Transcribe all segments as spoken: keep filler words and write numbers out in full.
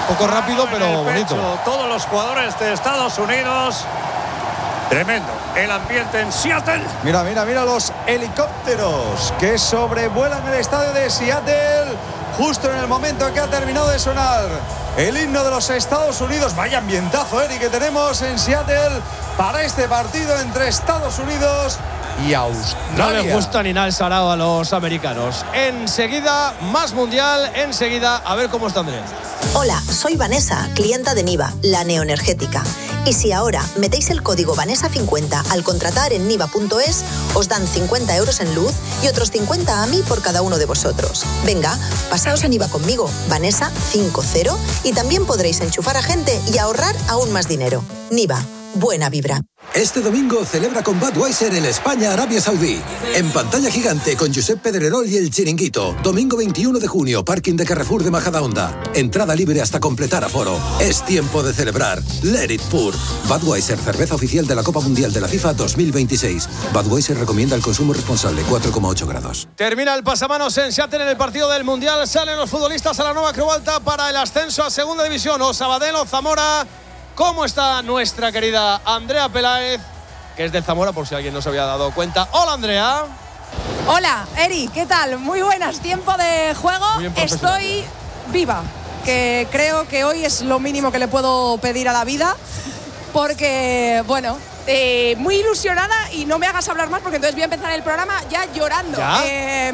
poco rápido, pero bonito. Todos los jugadores de Estados Unidos. Tremendo el ambiente en Seattle. Mira, mira, mira los helicópteros que sobrevuelan el estadio de Seattle justo en el momento en que ha terminado de sonar el himno de los Estados Unidos. Vaya ambientazo, Eric, que tenemos en Seattle para este partido entre Estados Unidos y Australia. No les gusta ni nada el sarao a los americanos. Enseguida, más mundial. Enseguida, a ver cómo está Andrés. Hola, soy Vanessa, clienta de Niva, la neoenergética. Y si ahora metéis el código Vanessa cincuenta al contratar en niva punto es, os dan cincuenta euros en luz y otros cincuenta a mí por cada uno de vosotros. Venga, pasaos a Niva conmigo, Vanessa cincuenta, y también podréis enchufar a gente y ahorrar aún más dinero. Niva, buena vibra. Este domingo celebra con Budweiser en España-Arabia Saudí. En pantalla gigante con Josep Pedrerol y El Chiringuito. Domingo veintiuno de junio, parking de Carrefour de Majadahonda. Entrada libre hasta completar aforo. Es tiempo de celebrar. Let it pour. Budweiser, cerveza oficial de la Copa Mundial de la FIFA dos mil veintiséis. Budweiser recomienda el consumo responsable, cuatro coma ocho grados. Termina el pasamanos en Seattle en el partido del Mundial. Salen los futbolistas a la nueva Creu Alta para el ascenso a Segunda División. O Sabadell o Zamora. ¿Cómo está nuestra querida Andrea Peláez, que es del Zamora, por si alguien no se había dado cuenta? Hola, Andrea. Hola, Eri, ¿qué tal? Muy buenas, tiempo de juego. Estoy viva, que creo que hoy es lo mínimo que le puedo pedir a la vida, porque, bueno, eh, muy ilusionada, y no me hagas hablar más porque entonces voy a empezar el programa ya llorando. ¿Ya? Eh,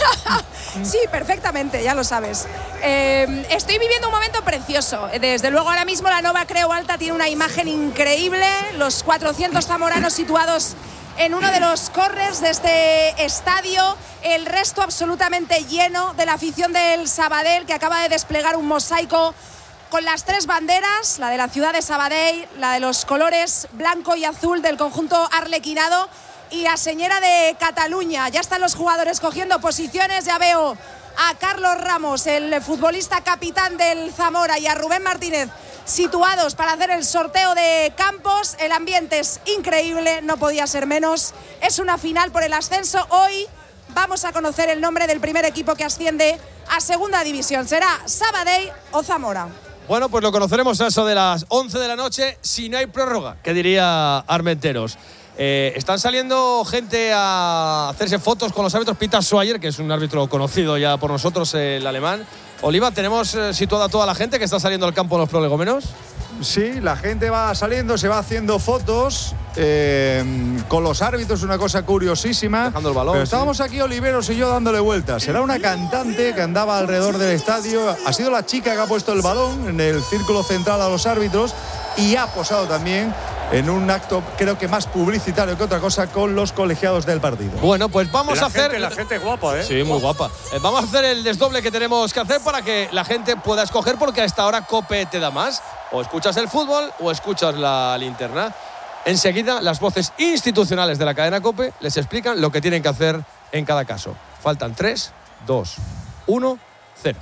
sí, perfectamente, ya lo sabes. Eh, estoy viviendo un momento precioso. Desde luego, ahora mismo la nueva Creu Alta tiene una imagen increíble. Los cuatrocientos zamoranos situados en uno de los corners de este estadio. El resto absolutamente lleno de la afición del Sabadell, que acaba de desplegar un mosaico con las tres banderas, la de la ciudad de Sabadell, la de los colores blanco y azul del conjunto arlequinado y la señera de Cataluña. Ya están los jugadores cogiendo posiciones. Ya veo a Carlos Ramos, el futbolista capitán del Zamora, y a Rubén Martínez situados para hacer el sorteo de campos. El ambiente es increíble, no podía ser menos. Es una final por el ascenso. Hoy vamos a conocer el nombre del primer equipo que asciende a Segunda División. ¿Será Sabadell o Zamora? Bueno, pues lo conoceremos a eso de las once de la noche, si no hay prórroga, que diría Armenteros. Eh, están saliendo gente a hacerse fotos con los árbitros. Peter Schweiger, que es un árbitro conocido ya por nosotros, el alemán. Oliva, ¿tenemos eh, situada toda la gente que está saliendo al campo en los prolegómenos? Sí, la gente va saliendo, se va haciendo fotos eh, con los árbitros, una cosa curiosísima. Dejando el balón. Pero estábamos sí. aquí, Oliveros y yo, dándole vueltas. Será una cantante que andaba alrededor del estadio. Ha sido la chica que ha puesto el balón en el círculo central a los árbitros y ha posado también en un acto, creo que más publicitario que otra cosa, con los colegiados del partido. Bueno, pues vamos la a hacer… Gente, la gente guapa, ¿eh? Sí, muy guapa. Eh, vamos a hacer el desdoble que tenemos que hacer para que la gente pueda escoger, porque a esta hora COPE te da más. O escuchas el fútbol o escuchas la linterna. Enseguida, las voces institucionales de la cadena COPE les explican lo que tienen que hacer en cada caso. Faltan tres, dos, uno, cero.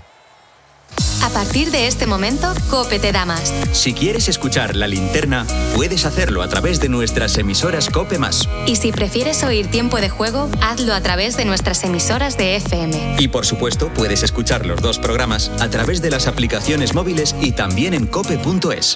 A partir de este momento, COPE te da más. Si quieres escuchar la linterna, puedes hacerlo a través de nuestras emisoras COPE más. Y si prefieres oír tiempo de juego, hazlo a través de nuestras emisoras de F M. Y por supuesto, puedes escuchar los dos programas a través de las aplicaciones móviles y también en cope punto es.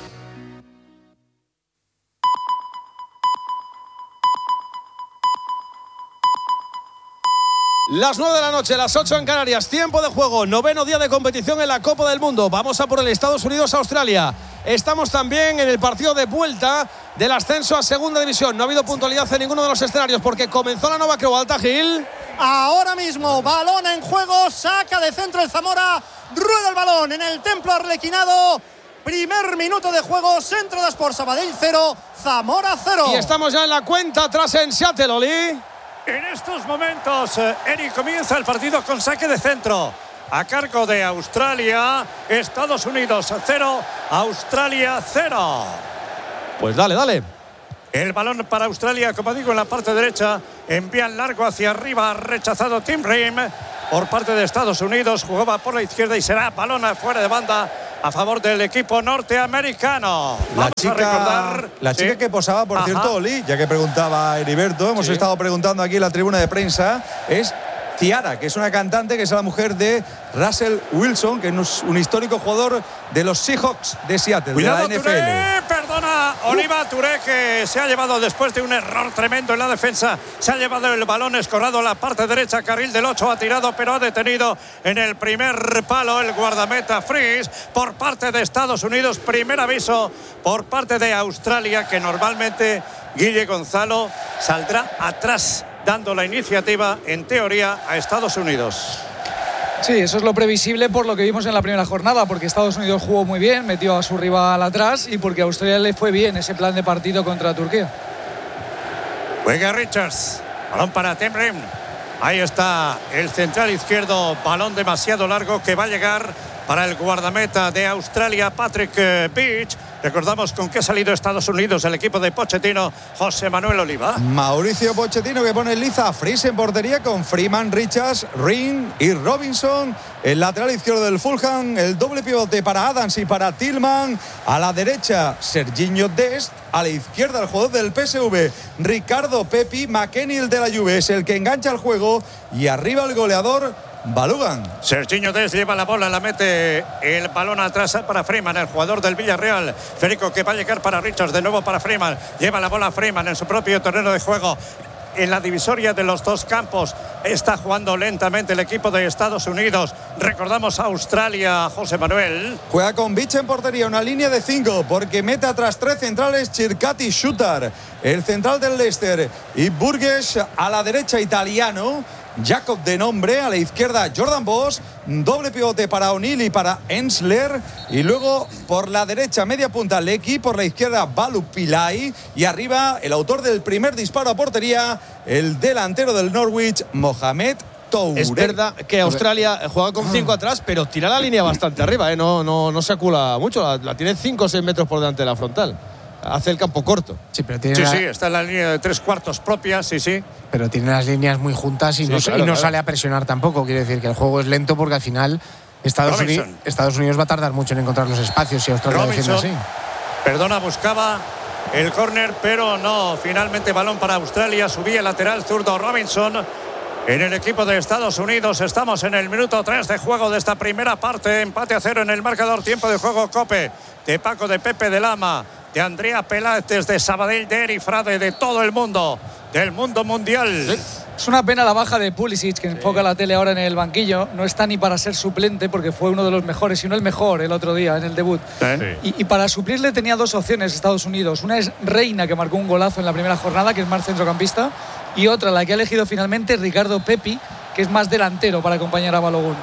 Las nueve de la noche, las ocho en Canarias, tiempo de juego, noveno día de competición en la Copa del Mundo. Vamos a por el Estados Unidos-Australia. Estamos también en el partido de vuelta del ascenso a Segunda División. No ha habido puntualidad en ninguno de los escenarios porque comenzó la nueva Creu Alta, Gil. Ahora mismo, balón en juego, saca de centro el Zamora, rueda el balón en el templo arlequinado. Primer minuto de juego, centro de Sport Sabadell cero, Zamora cero. Y estamos ya en la cuenta atrás en Seattle, Oli. En estos momentos, eh, Eric, comienza el partido con saque de centro a cargo de Australia. Estados Unidos cero, Australia cero. Pues dale, dale. El balón para Australia, como digo, en la parte derecha. Envían largo hacia arriba, rechazado Tim Ream por parte de Estados Unidos. Jugaba por la izquierda y será balón fuera de banda a favor del equipo norteamericano. La Vamos chica, a recordar, la chica sí. que posaba, por Ajá. cierto, Oli, ya que preguntaba Heriberto, hemos Sí. estado preguntando aquí en la tribuna de prensa, es Ciara, que es una cantante que es la mujer de Russell Wilson, que es un histórico jugador de los Seahawks de Seattle, Cuidado, de la N F L. Touré, perdona, Oliva Touré, que se ha llevado después de un error tremendo en la defensa, se ha llevado el balón escorado a la parte derecha, carril del ocho, ha tirado, pero ha detenido en el primer palo el guardameta Fries por parte de Estados Unidos. Primer aviso por parte de Australia, que normalmente Guille Gonzalo saldrá atrás, dando la iniciativa, en teoría, a Estados Unidos. Sí, eso es lo previsible por lo que vimos en la primera jornada, porque Estados Unidos jugó muy bien, metió a su rival atrás y porque a Australia le fue bien ese plan de partido contra Turquía. Juega Richards, balón para Tim Ream. Ahí está el central izquierdo, balón demasiado largo que va a llegar para el guardameta de Australia, Patrick Beach. Recordamos con qué ha salido Estados Unidos el equipo de Pochettino, José Manuel Oliva. Mauricio Pochettino, que pone liza a Fries en portería con Freeman, Richards, Ring y Robinson. El lateral izquierdo del Fulham, el doble pivote para Adams y para Tillman. A la derecha, Serginho Dest. A la izquierda, el jugador del P S V, Ricardo Pepi. McKennie, el de la Juve, es el que engancha el juego. Y arriba el goleador, Balogun. Serginho Dest lleva la bola, la mete el balón atrás para Freeman, el jugador del Villarreal. Federico, que va a llegar para Richards, de nuevo para Freeman. Lleva la bola Freeman en su propio terreno de juego. En la divisoria de los dos campos está jugando lentamente el equipo de Estados Unidos. Recordamos a Australia, José Manuel. Juega con Beach en portería, una línea de cinco, porque mete atrás tres centrales, Circati, Shooter, el central del Leicester, y Burgess a la derecha, italiano. Jacob de nombre, a la izquierda Jordan Bosch, doble pivote para O'Neill y para Ensler, y luego por la derecha media punta Lecky, por la izquierda Balu Pillay, y arriba el autor del primer disparo a portería, el delantero del Norwich, Mohamed Touré. Es verdad que Australia juega con cinco atrás, pero tira la línea bastante arriba, ¿eh? no, no, no se acula mucho, la, la tiene cinco o seis metros por delante de la frontal. Hace el campo corto. Sí, pero tiene sí, la... sí, está en la línea de tres cuartos propia, sí, sí. Pero tiene las líneas muy juntas y sí, no, claro, y no claro. sale a presionar tampoco. Quiere decir que el juego es lento porque al final Estados, Uni... Estados Unidos va a tardar mucho en encontrar los espacios si Australia defiende así. Perdona, buscaba el córner, pero no. Finalmente balón para Australia. Subía el lateral zurdo Robinson. En el equipo de Estados Unidos estamos en el minuto tres de juego de esta primera parte. Empate a cero en el marcador. Tiempo de juego Cope de Paco, de Pepe, de Lama, de Andrea Peláez, de Sabadell, de Eri Frade, de todo el mundo, del mundo mundial. Es una pena la baja de Pulisic, que enfoca la tele ahora en el banquillo. No está ni para ser suplente, porque fue uno de los mejores, si no el mejor, el otro día en el debut. Sí. Y, y para suplirle tenía dos opciones Estados Unidos. Una es Reina, que marcó un golazo en la primera jornada, que es más centrocampista. Y otra, la que ha elegido finalmente, Ricardo Pepi, que es más delantero para acompañar a Balogun.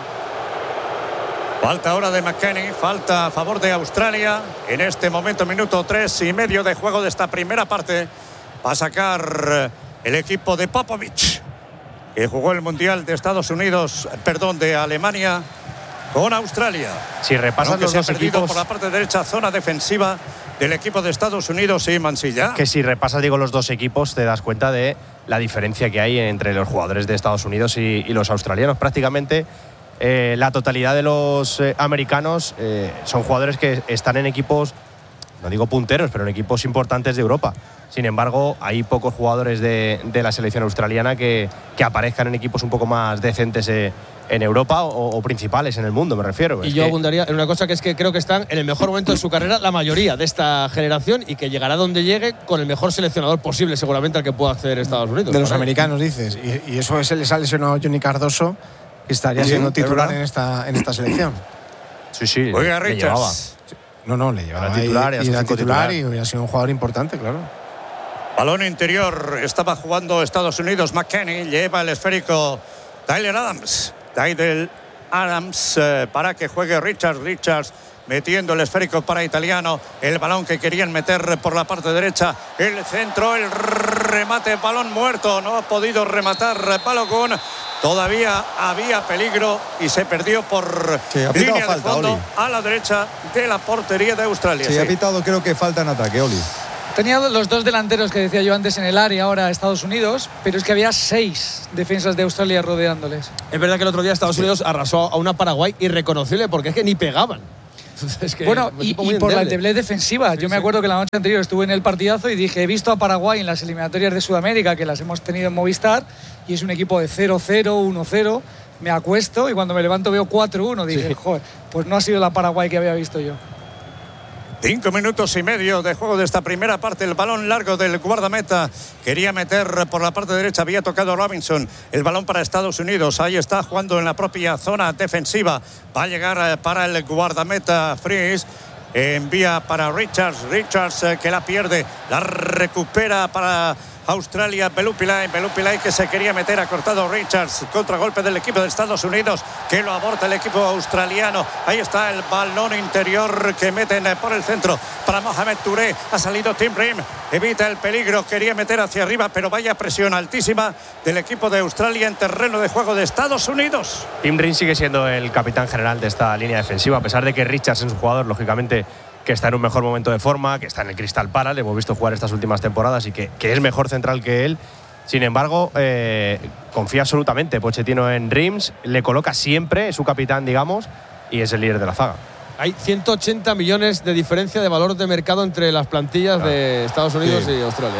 Falta ahora de McKennie, falta a favor de Australia. En este momento, minuto tres y medio de juego de esta primera parte. Va a sacar el equipo de Popovic, que jugó el Mundial de Estados Unidos, perdón, de Alemania con Australia. Si repasas Aunque los se dos ha perdido equipos, por la parte derecha, zona defensiva del equipo de Estados Unidos y Mansilla. Que si repasas, digo, los dos equipos, te das cuenta de la diferencia que hay entre los jugadores de Estados Unidos y, y los australianos. Prácticamente eh, la totalidad de los eh, americanos eh, son jugadores que están en equipos, no digo punteros, pero en equipos importantes de Europa. Sin embargo, hay pocos jugadores de, de la selección australiana que, que aparezcan en equipos un poco más decentes eh, en Europa o, o principales en el mundo, me refiero. Y es yo que... abundaría en una cosa, que es que creo que están en el mejor momento de su carrera la mayoría de esta generación, y que llegará donde llegue con el mejor seleccionador posible seguramente al que pueda acceder Estados Unidos. De los americanos, dices. Y, y eso es, les ha lesionado Johnny Cardoso, que estaría Sí, siendo ¿de titular verdad? en esta, en esta selección. Sí, sí. Oiga, le llevaba. Richards. No, no, le llevaba Era titular, y, era y su era cinco titular, titular. y hubiera sido un jugador importante, claro. Balón interior, estaba jugando Estados Unidos. McKennie lleva el esférico Tyler Adams. Tyler Adams eh, para que juegue Richards. Richards metiendo el esférico para italiano. El balón que querían meter por la parte derecha. El centro, el remate, balón muerto. No ha podido rematar Balogun. Todavía había peligro y se perdió por Sí, ha pitado línea falta, de fondo Oli. a la derecha de la portería de Australia. Sí, Sí. ha pitado, creo que falta en ataque, Oli. Tenía los dos delanteros que decía yo antes en el área ahora Estados Unidos, pero es que había seis defensas de Australia rodeándoles. Es verdad que el otro día Estados Unidos arrasó a una Paraguay irreconocible, porque es que ni pegaban. Es que bueno, un y, equipo muy y por la endeble. endeblez defensiva. Sí, Yo me sí. acuerdo que la noche anterior estuve en el partidazo y dije, he visto a Paraguay en las eliminatorias de Sudamérica, que las hemos tenido en Movistar, y es un equipo de cero cero, uno cero. Me acuesto y cuando me levanto veo cuatro uno. Dije, Sí. joder, pues no ha sido la Paraguay que había visto yo. Cinco minutos y medio de juego de esta primera parte. El balón largo del guardameta. Quería meter por la parte derecha. Había tocado Robinson. El balón para Estados Unidos. Ahí está jugando en la propia zona defensiva. Va a llegar para el guardameta Fries. Envía para Richards. Richards eh, que la pierde. La recupera para Australia. Belupilay. Belupilay que se quería meter. Ha cortado Richards. Contragolpe del equipo de Estados Unidos que lo aborta el equipo australiano. Ahí está el balón interior que meten por el centro para Mohamed Touré. Ha salido Tim Ream. Evita el peligro. Quería meter hacia arriba, pero vaya presión altísima del equipo de Australia en terreno de juego de Estados Unidos. Tim Ream sigue siendo el capitán general de esta línea defensiva, a pesar de que Richards es un jugador, lógicamente, que está en un mejor momento de forma, que está en el Crystal Palace, le hemos visto jugar estas últimas temporadas y que, que es mejor central que él. Sin embargo, eh, confía absolutamente Pochettino en Rims, le coloca siempre, es su capitán, digamos, y es el líder de la zaga. Hay ciento ochenta millones de diferencia de valor de mercado entre las plantillas claro. de Estados Unidos sí. y Australia.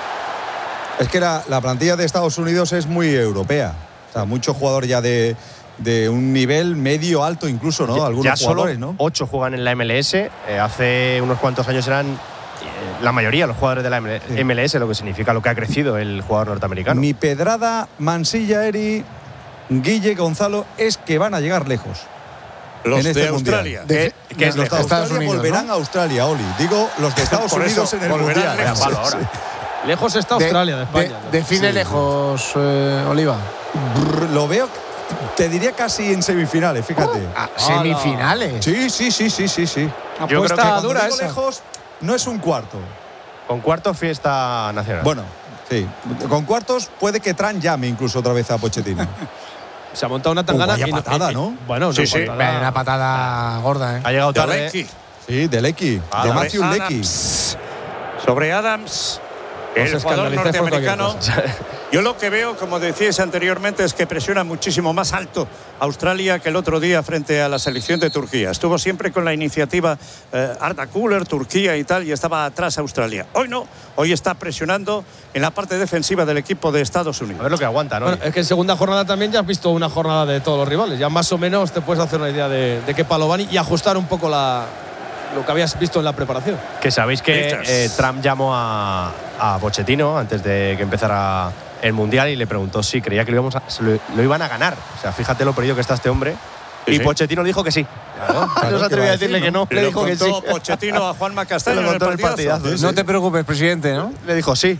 ¿eh? Es que la, la plantilla de Estados Unidos es muy europea. O sea, mucho jugador ya de, de un nivel medio alto incluso, ¿no? Ya, Algunos ya jugadores, solo ¿no? ocho juegan en la M L S. Eh, hace unos cuantos años eran eh, la mayoría de los jugadores de la M L S, sí. lo que significa lo que ha crecido el jugador norteamericano. Mi pedrada, Mansilla, Eri, Guille, Gonzalo, es que van a llegar lejos. Los en este de Australia. De, que, que es los de Estados Unidos volverán ¿no? a Australia, Oli. Digo, los de Estados Unidos en el Mundial. Lejos, sí, ahora. Sí. lejos está Australia de, de España. De, define sí. lejos, eh, Oliva. Brr, lo veo, te diría casi en semifinales, fíjate. Oh, ah, ¿Semifinales? Sí, sí, sí, sí, sí, sí. Yo creo que dura digo lejos, no es un cuarto. Con cuartos, fiesta nacional. Bueno, sí. Con cuartos puede que Tran llame incluso otra vez a Pochettino. Se ha montado una tangana. Uh, vaya y patada, y, ¿no? Bueno, sí, no sí. patada. Una patada gorda, ¿eh? Ha llegado tarde. De Lecky. Sí, de Lecky. Ah, de Matthew Lecky. Sobre Adams. El el jugador norteamericano. Yo lo que veo, como decíais anteriormente, es que presiona muchísimo más alto Australia que el otro día frente a la selección de Turquía. Estuvo siempre con la iniciativa eh, Arda Güler, Turquía y tal, y estaba atrás Australia. Hoy no, hoy está presionando en la parte defensiva del equipo de Estados Unidos. A ver lo que aguanta, ¿no? Bueno, es que en segunda jornada también ya has visto una jornada de todos los rivales. Ya más o menos te puedes hacer una idea de, de qué palo van y ajustar un poco la, lo que habías visto en la preparación. Que sabéis que eh, Trump llamó a, a Pochettino antes de que empezara el Mundial y le preguntó si creía que lo, íbamos a, lo, lo iban a ganar. O sea, fíjate lo perdido que está este hombre. Sí, y sí. Pochettino le dijo que sí. Claro, claro, no se atrevió a decirle que no. Le, le dijo que sí. Pochettino a Juanma Castaño en el partidazo. partidazo. No te preocupes, presidente, ¿no? Le dijo sí.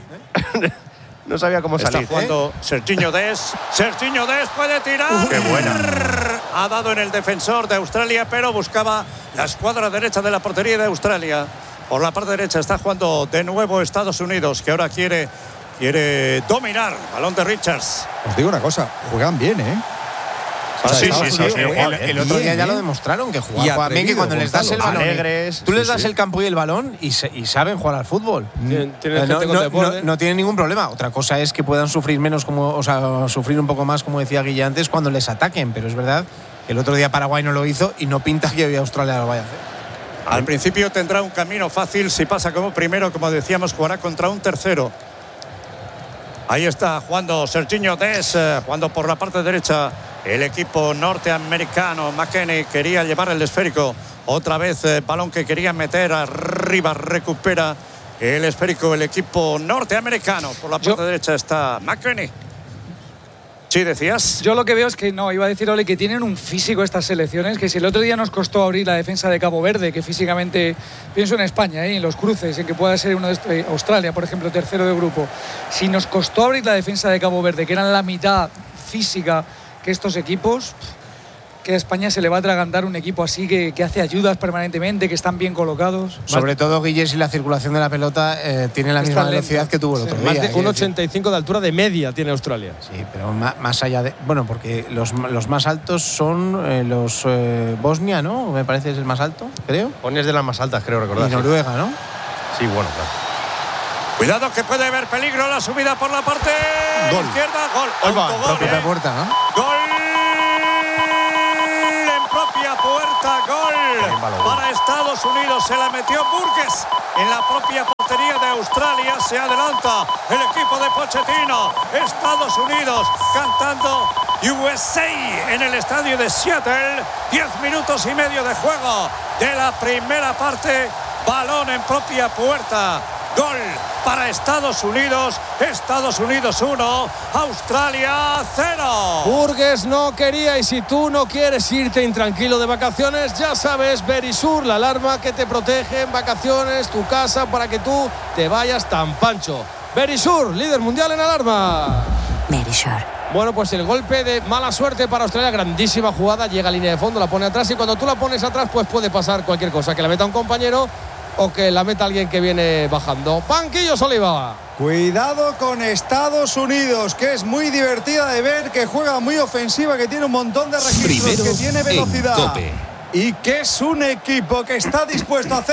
No sabía cómo Está salir. Está jugando ¿eh? Serginho Dest. Serginho Dest puede tirar. Uh, ¡Qué buena! Ha dado en el defensor de Australia, pero buscaba la escuadra derecha de la portería de Australia. Por la parte derecha está jugando de nuevo Estados Unidos, que ahora quiere, quiere dominar. Balón de Richards. Os digo una cosa, juegan bien, ¿eh? O sea, sí, sí, sí, sí, el, el otro día ya lo demostraron, que juegan, juegan bien, que cuando les das el balón, alegres, tú les sí, das sí. el campo y el balón y, se, y saben jugar al fútbol. Tienen, tienen no, gente no, con no, no tienen ningún problema. Otra cosa es que puedan sufrir menos, como, o sea, sufrir un poco más, como decía Guille antes, cuando les ataquen. Pero es verdad que el otro día Paraguay no lo hizo y no pinta que hoy Australia lo vaya a hacer. Al principio tendrá un camino fácil. Si pasa como primero, como decíamos, jugará contra un tercero. Ahí está jugando Serginho Dest, eh, jugando por la parte derecha el equipo norteamericano. McKennie quería llevar el esférico. Otra vez eh, balón que quería meter arriba. Recupera el esférico el equipo norteamericano. Por la parte Yo, derecha está McKennie. ¿Sí decías? Yo lo que veo es que, no, iba a decir, Ole, que tienen un físico estas selecciones, que si el otro día nos costó abrir la defensa de Cabo Verde, que físicamente, pienso en España, ¿eh? en los cruces, en que pueda ser uno de estos, eh, Australia, por ejemplo, tercero de grupo, si nos costó abrir la defensa de Cabo Verde, que eran la mitad física que estos equipos, que a España se le va a atragantar un equipo así que, que hace ayudas permanentemente, que están bien colocados. Sobre todo, Guille, si la circulación de la pelota eh, tiene la misma velocidad que tuvo el otro sí, día. Más de un ochenta y cinco de altura de media tiene Australia. Sí, pero más, más allá de... Bueno, porque los, los más altos son eh, los eh, Bosnia, ¿no? Me parece es el más alto, creo. Bosnia es de las más altas, creo recordar. Y Noruega, ¿no? Sí, bueno, claro. Cuidado que puede haber peligro la subida por la parte gol. izquierda. Gol. Oiga, Autogol, propia ¿eh? puerta, ¿no? Gol en propia puerta. Gol. para Estados Unidos. Se la metió Burgess en la propia portería de Australia. Se adelanta el equipo de Pochettino. Estados Unidos cantando U S A en el estadio de Seattle. Diez minutos y medio de juego de la primera parte. Balón en propia puerta. Gol para Estados Unidos. Estados Unidos uno, Australia cero. Burgess no quería, y si tú no quieres irte intranquilo de vacaciones, ya sabes, Verisur, la alarma que te protege en vacaciones, tu casa, para que tú te vayas tan pancho. Verisur, líder mundial en alarma. Verisur. Bueno, pues el golpe de mala suerte para Australia, grandísima jugada, llega a línea de fondo, la pone atrás, y cuando tú la pones atrás, pues puede pasar cualquier cosa, que la meta un compañero o que la meta alguien que viene bajando. Banquillos, Oliva. Cuidado con Estados Unidos, que es muy divertida de ver, que juega muy ofensiva, que tiene un montón de registros, Primero que tiene velocidad en COPE. y que es un equipo que está dispuesto a hacer